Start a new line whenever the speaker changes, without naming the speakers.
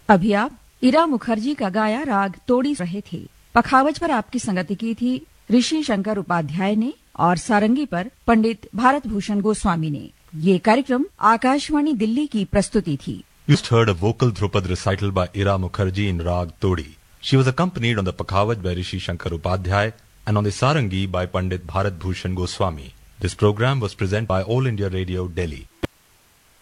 अभी आप इरा मुखर्जी का गाया राग तोड़ी रहे थे। पखावज पर आपकी संगति की थी ऋषि शंकर उपाध्याय ने और सारंगी पर पंडित भारत भूषण गोस्वामी ने। ये कार्यक्रम आकाशवाणी दिल्ली की प्रस्तुति थी।
You just heard a vocal Dhrupad recital by Ira Mukherjee in Rag Todi. She was accompanied on the Pakhavaj by Rishi Shankar Upadhyay and on the Sarangi by Pandit Bharat Bhushan Goswami. This program was presented by All India Radio, Delhi.